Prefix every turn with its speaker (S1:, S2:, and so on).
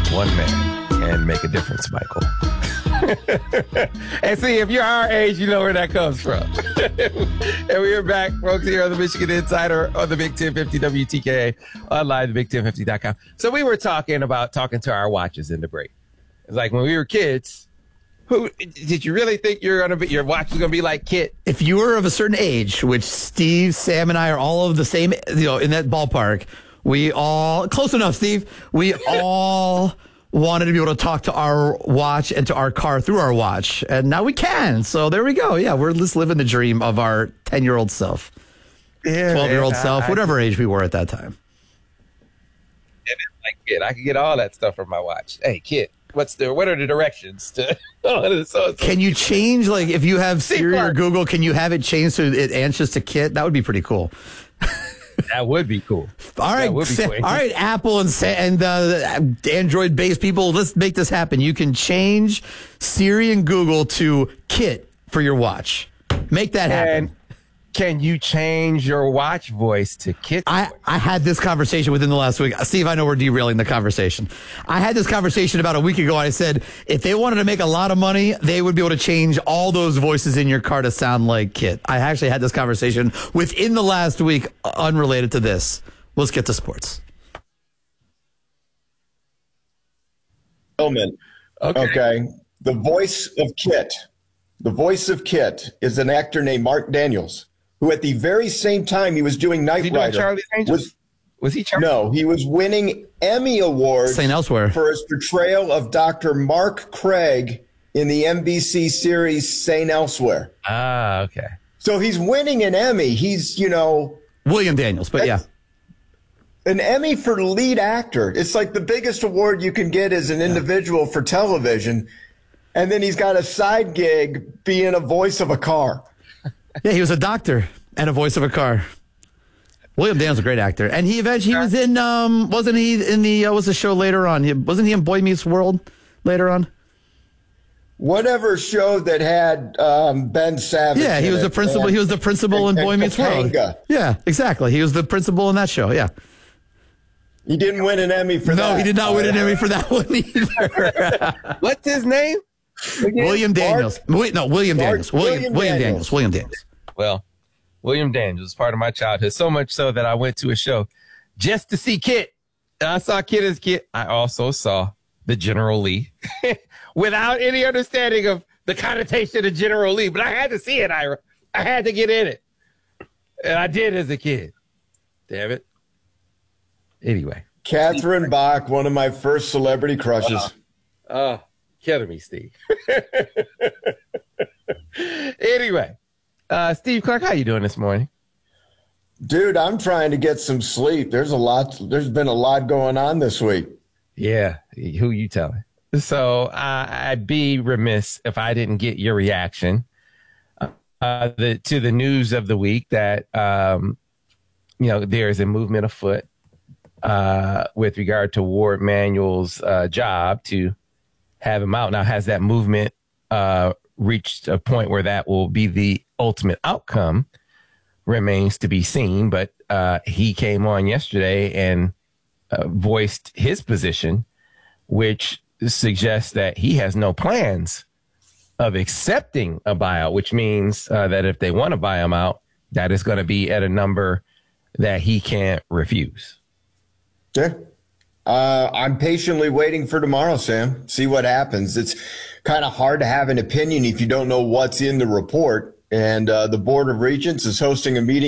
S1: one man can make a difference, Michael. And see, if you're our age, you know where that comes from. And we are back, folks, here on the Michigan Insider on the Big 1050 WTKA, online, thebig1050.com. So we were talking to our watches in the break. It's like when we were kids, who did you really think your watch was going to be like Kit?
S2: If you were of a certain age, which Steve, Sam, and I are all of the same, in that ballpark, we all, close enough, Steve, we all wanted to be able to talk to our watch and to our car through our watch. And now we can. So there we go. Yeah, we're just living the dream of our 10-year-old self, 12-year-old self, whatever age we were at that time.
S1: And it's like Kit. I can get all that stuff from my watch. Hey, Kit, what are the directions to?
S2: Can you change, like, if you have Siri or Google, can you have it change so it answers to Kit? That would be pretty cool.
S1: That would be cool.
S2: All right, all right, Apple and Android-based people, let's make this happen. You can change Siri and Google to Kit for your watch. Make that happen.
S1: And can you change your watch voice to Kit?
S2: I had this conversation within the last week. Steve, I know we're derailing the conversation. I had this conversation about a week ago. I said, if they wanted to make a lot of money, they would be able to change all those voices in your car to sound like Kit. I actually had this conversation within the last week, unrelated to this. Let's get to sports.
S3: Okay. The voice of Kit. The voice of Kit is an actor named Mark Daniels, who at the very same time he was doing Knight Rider.
S1: Charlie's Angels? Was he Charlie?
S3: No, he was winning Emmy Awards
S2: St. Elsewhere
S3: for his portrayal of Dr. Mark Craig in the NBC series St. Elsewhere.
S1: Ah, okay.
S3: So he's winning an Emmy. He's,
S2: William Daniels, but yeah.
S3: An Emmy for lead actor. It's like the biggest award you can get as an individual for television. And then he's got a side gig being a voice of a car.
S2: Yeah, he was a doctor and a voice of a car. William Daniels is a great actor. And he was in, wasn't he in the, what's the show later on? Wasn't he in Boy Meets World later on?
S3: Whatever show that had Ben Savage.
S2: Yeah, he was the principal. He was the principal in Boy Meets World. Yeah, exactly. He was the principal in that show. Yeah.
S3: He didn't win an Emmy for that.
S2: No, he did not win an Emmy for that one either.
S1: What's his name?
S2: William Daniels. William Daniels. William Daniels. William Daniels.
S1: Well, William Daniels is part of my childhood, so much so that I went to a show just to see Kit. And I saw Kit as Kit. I also saw the General Lee without any understanding of the connotation of General Lee. But I had to see it, Ira. I had to get in it. And I did as a kid. Damn it. Anyway.
S3: Catherine Bach, one of my first celebrity crushes.
S1: Killing me, Steve. Anyway, Steve Clark, how you doing this morning?
S3: Dude, I'm trying to get some sleep. There's been a lot going on this week.
S1: Yeah, who you telling? So I'd be remiss if I didn't get your reaction to the news of the week that there's a movement afoot with regard to Ward Manuel's job to have him out. Now, has that movement reached a point where that will be the ultimate outcome? Remains to be seen. But he came on yesterday and voiced his position, which suggests that he has no plans of accepting a buyout, which means that if they want to buy him out, that is going to be at a number that he can't refuse.
S3: Yeah. I'm patiently waiting for tomorrow, Sam. See what happens. It's kind of hard to have an opinion if you don't know what's in the report. And the Board of Regents is hosting a meeting